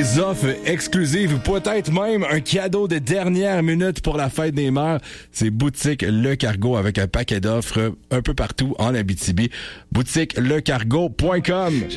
des offres exclusives, peut-être même un cadeau de dernière minute pour la fête des mères. C'est Boutique Le Cargo avec un paquet d'offres un peu partout en Abitibi. BoutiqueLecargo.com.